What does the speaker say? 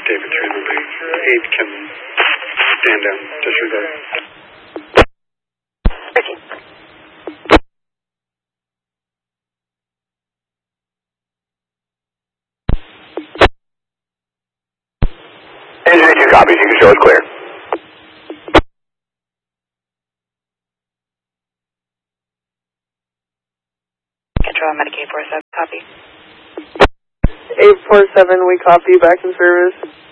David 308 can stand down, disregard. Engine 2 copies, you can show us clear. Control Medicaid 47, copy. 847, we copy, back in service.